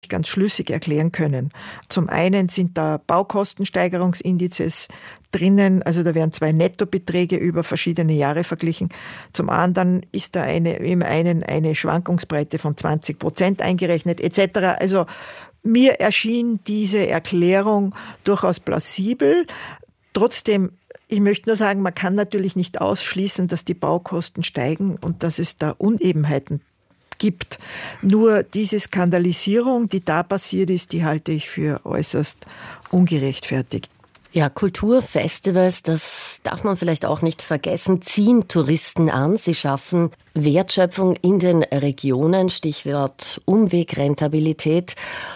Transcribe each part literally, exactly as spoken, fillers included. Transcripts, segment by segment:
ganz schlüssig erklären können. Zum einen sind da Baukostensteigerungsindizes drinnen, also da werden zwei Nettobeträge über verschiedene Jahre verglichen. Zum anderen ist da eine, im einen eine Schwankungsbreite von zwanzig Prozent eingerechnet et cetera. Also mir erschien diese Erklärung durchaus plausibel. Trotzdem, ich möchte nur sagen, man kann natürlich nicht ausschließen, dass die Baukosten steigen und dass es da Unebenheiten gibt. Nur diese Skandalisierung, die da passiert ist, die halte ich für äußerst ungerechtfertigt. Ja, Kulturfestivals, das darf man vielleicht auch nicht vergessen, ziehen Touristen an. Sie schaffen Wertschöpfung in den Regionen, Stichwort Umwegrentabilität.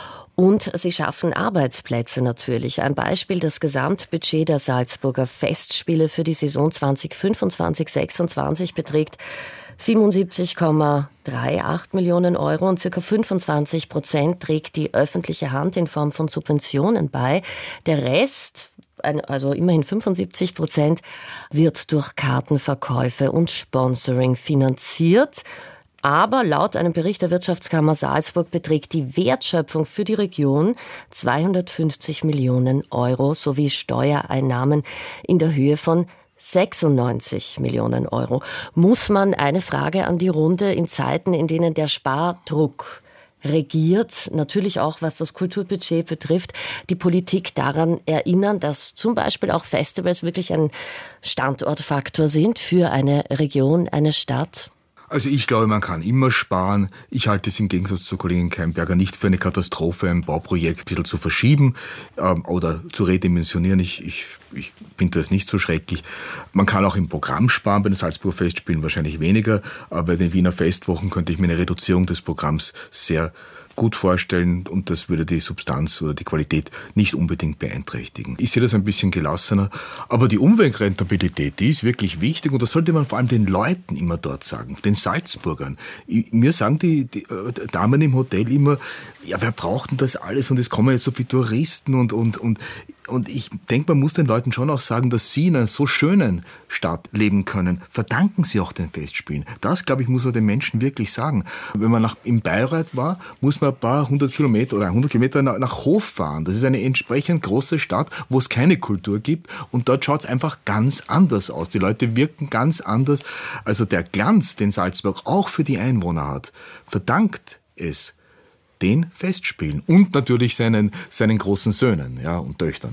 Und sie schaffen Arbeitsplätze natürlich. Ein Beispiel: das Gesamtbudget der Salzburger Festspiele für die Saison zwanzig fünfundzwanzig sechsundzwanzig beträgt siebenundsiebzig Komma achtunddreißig Millionen Euro und ca. fünfundzwanzig Prozent trägt die öffentliche Hand in Form von Subventionen bei. Der Rest, also immerhin fünfundsiebzig Prozent, wird durch Kartenverkäufe und Sponsoring finanziert. Aber laut einem Bericht der Wirtschaftskammer Salzburg beträgt die Wertschöpfung für die Region zweihundertfünfzig Millionen Euro sowie Steuereinnahmen in der Höhe von sechsundneunzig Millionen Euro. Muss man, eine Frage an die Runde, in Zeiten, in denen der Spardruck regiert, natürlich auch was das Kulturbudget betrifft, die Politik daran erinnern, dass zum Beispiel auch Festivals wirklich ein Standortfaktor sind für eine Region, eine Stadt? Also ich glaube, man kann immer sparen. Ich halte es im Gegensatz zur Kollegin Keimberger nicht für eine Katastrophe, ein Bauprojekt ein bisschen zu verschieben ähm, oder zu redimensionieren. Ich, ich, ich finde das nicht so schrecklich. Man kann auch im Programm sparen, bei den Salzburger Festspielen wahrscheinlich weniger, aber bei den Wiener Festwochen könnte ich mir eine Reduzierung des Programms sehr gut vorstellen und das würde die Substanz oder die Qualität nicht unbedingt beeinträchtigen. Ich sehe das ein bisschen gelassener, aber die Umwegrentabilität, die ist wirklich wichtig und das sollte man vor allem den Leuten immer dort sagen, den Salzburgern. Ich, mir sagen die, die äh, Damen im Hotel immer, ja, wer braucht denn das alles und es kommen jetzt so viele Touristen und, und, und Und ich denke, man muss den Leuten schon auch sagen, dass sie in einer so schönen Stadt leben können. Verdanken sie auch den Festspielen. Das, glaube ich, muss man den Menschen wirklich sagen. Wenn man nach, im Bayreuth war, muss man ein paar hundert Kilometer oder hundert Kilometer nach, nach Hof fahren. Das ist eine entsprechend große Stadt, wo es keine Kultur gibt. Und dort schaut es einfach ganz anders aus. Die Leute wirken ganz anders. Also der Glanz, den Salzburg auch für die Einwohner hat, verdankt es den Festspielen und natürlich seinen, seinen großen Söhnen, ja, und Töchtern.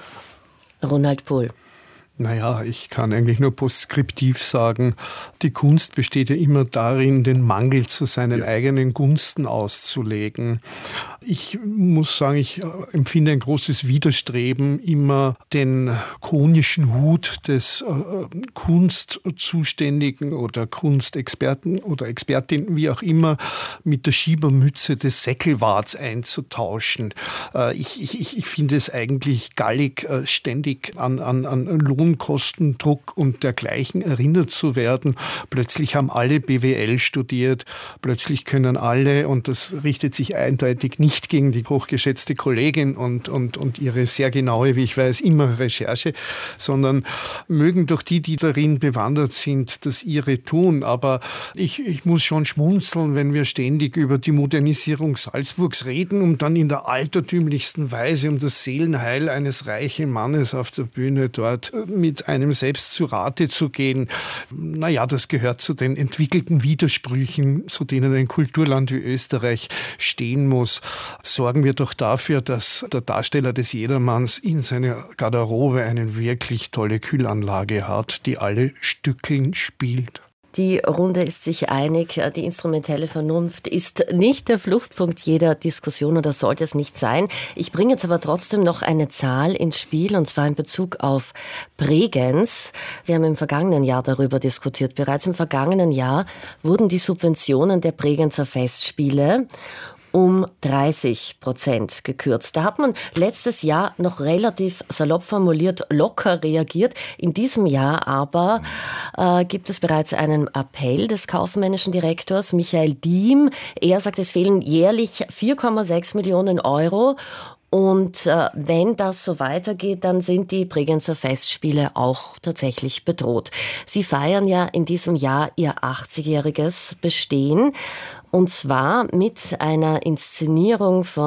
Ronald Pohl. Naja, ich kann eigentlich nur postskriptiv sagen, die Kunst besteht ja immer darin, den Mangel zu seinen ja. eigenen Gunsten auszulegen. Ich muss sagen, ich empfinde ein großes Widerstreben, immer den konischen Hut des äh, Kunstzuständigen oder Kunstexperten oder Expertin, wie auch immer, mit der Schiebermütze des Säckelwarts einzutauschen. Äh, ich, ich, ich finde es eigentlich gallig, äh, ständig an, an, an Lohn Kostendruck und dergleichen erinnert zu werden. Plötzlich haben alle B W L studiert, plötzlich können alle, und das richtet sich eindeutig nicht gegen die hochgeschätzte Kollegin und, und, und ihre sehr genaue, wie ich weiß, immer Recherche, sondern mögen doch die, die darin bewandert sind, das ihre tun. Aber ich, ich muss schon schmunzeln, wenn wir ständig über die Modernisierung Salzburgs reden, um dann in der altertümlichsten Weise um das Seelenheil eines reichen Mannes auf der Bühne dort mit einem selbst zu Rate zu gehen. Naja, das gehört zu den entwickelten Widersprüchen, zu denen ein Kulturland wie Österreich stehen muss. Sorgen wir doch dafür, dass der Darsteller des Jedermanns in seiner Garderobe eine wirklich tolle Kühlanlage hat, die alle Stückeln spielt. Die Runde ist sich einig, die instrumentelle Vernunft ist nicht der Fluchtpunkt jeder Diskussion oder sollte es nicht sein. Ich bringe jetzt aber trotzdem noch eine Zahl ins Spiel, und zwar in Bezug auf Bregenz. Wir haben im vergangenen Jahr darüber diskutiert. Bereits im vergangenen Jahr wurden die Subventionen der Bregenzer Festspiele um dreißig Prozent gekürzt. Da hat man letztes Jahr noch relativ salopp formuliert locker reagiert. In diesem Jahr aber äh, gibt es bereits einen Appell des kaufmännischen Direktors Michael Diem. Er sagt, es fehlen jährlich vier Komma sechs Millionen Euro. Und äh, wenn das so weitergeht, dann sind die Bregenzer Festspiele auch tatsächlich bedroht. Sie feiern ja in diesem Jahr ihr achtzigjähriges Bestehen. Und zwar mit einer Inszenierung von